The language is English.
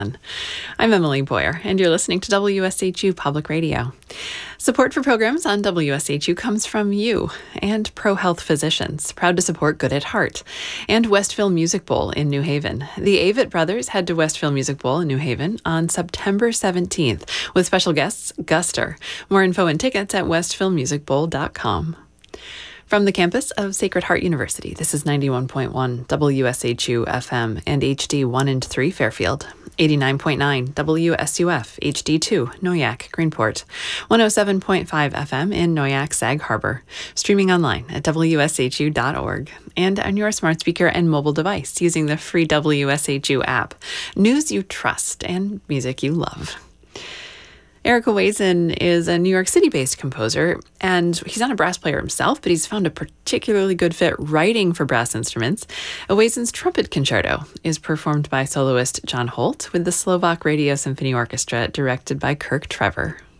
I'm Emily Boyer, and you're listening to WSHU Public Radio. Support for programs on WSHU comes from you and ProHealth Physicians, proud to support Good at Heart, and Westville Music Bowl in New Haven. The Avett brothers head to Westville Music Bowl in New Haven on September 17th with special guests Guster. More info and tickets at westvillemusicbowl.com. From the campus of Sacred Heart University, this is 91.1 WSHU FM and HD 1 and 3 Fairfield, 89.9 WSUF HD2 Noyak Greenport, 107.5 FM in Noyak Sag Harbor, streaming online at WSHU.org, and on your smart speaker and mobile device using the free WSHU app. News you trust and music you love. Eric Owazen is a New York City-based composer, and he's not a brass player himself, but he's found a particularly good fit writing for brass instruments. Owazen's Trumpet Concerto is performed by soloist John Holt with the Slovak Radio Symphony Orchestra, directed by Kirk Trevor.